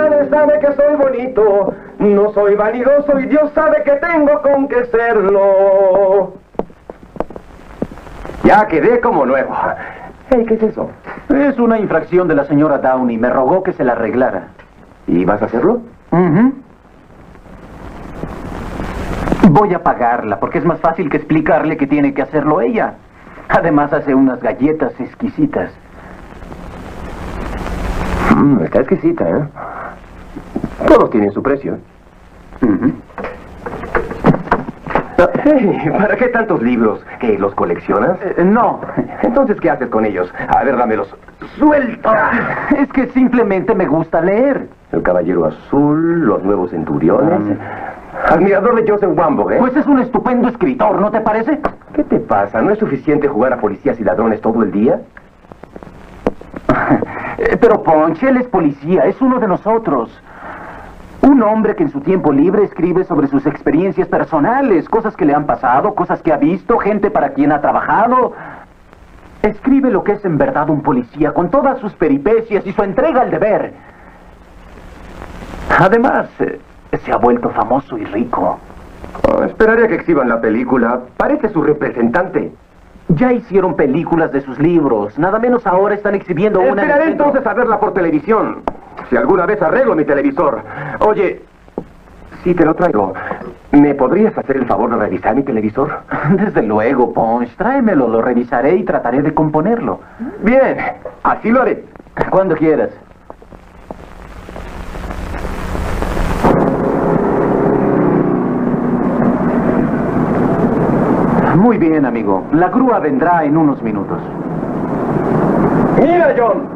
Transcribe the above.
nadie sabe que soy bonito. No soy vanidoso y Dios sabe que tengo con qué serlo. Ya quedé como nuevo. Hey, ¿qué es eso? Es una infracción de la señora Downey. Me rogó que se la arreglara. ¿Y vas a hacerlo? Voy a pagarla, porque es más fácil que explicarle que tiene que hacerlo ella. Además, hace unas galletas exquisitas. Está exquisita, ¿eh? Todos tienen su precio. Hey, ¿para qué tantos libros? ¿Que los coleccionas? No. Entonces, ¿qué haces con ellos? A ver, dámelos. ¡Suelta! Es que simplemente me gusta leer. El Caballero Azul, Los Nuevos Centuriones. Admirador de Joseph Wambo, ¿eh? Pues es un estupendo escritor, ¿no te parece? ¿Qué te pasa? ¿No es suficiente jugar a policías y ladrones todo el día? Pero Ponche, él es policía, es uno de nosotros. Un hombre que en su tiempo libre escribe sobre sus experiencias personales, cosas que le han pasado, cosas que ha visto, gente para quien ha trabajado. Escribe lo que es en verdad un policía, con todas sus peripecias y su entrega al deber. Además, se ha vuelto famoso y rico. Esperaría que exhiban la película. Parece su representante. Ya hicieron películas de sus libros. Nada menos ahora están exhibiendo una... Esperaré entonces a verla por televisión. Si alguna vez arreglo mi televisor. Oye, si te lo traigo, ¿me podrías hacer el favor de revisar mi televisor? Desde luego, Ponch. Tráemelo, lo revisaré y trataré de componerlo. Bien, así lo haré. Cuando quieras. Muy bien, amigo. La grúa vendrá en unos minutos. Mira, John.